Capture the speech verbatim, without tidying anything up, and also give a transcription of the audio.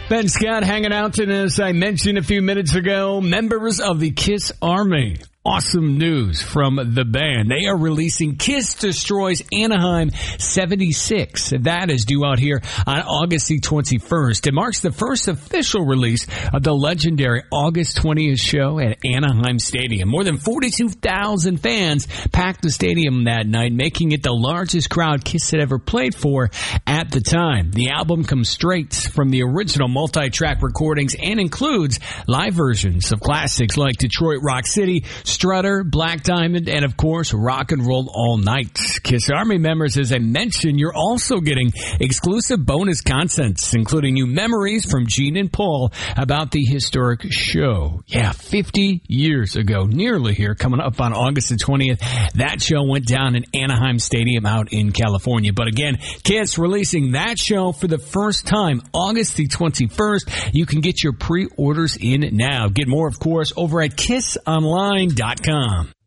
Ben Scott hanging out, and as I mentioned a few minutes ago, members of the KISS Army. Awesome news from the band. They are releasing Kiss Destroys Anaheim seventy-six. That is due out here on August the twenty-first. It marks the first official release of the legendary August twentieth show at Anaheim Stadium. More than forty-two thousand fans packed the stadium that night, making it the largest crowd Kiss had ever played for at the time. The album comes straight from the original multi-track recordings and includes live versions of classics like Detroit Rock City, Strutter, Black Diamond, and of course, Rock and Roll All Night. KISS Army members, as I mentioned, you're also getting exclusive bonus contents, including new memories from Gene and Paul about the historic show. Yeah, fifty years ago, nearly here, coming up on August the twentieth. That show went down in Anaheim Stadium out in California. But again, KISS releasing that show for the first time, August the twenty-first. You can get your pre-orders in now. Get more, of course, over at kiss online dot com.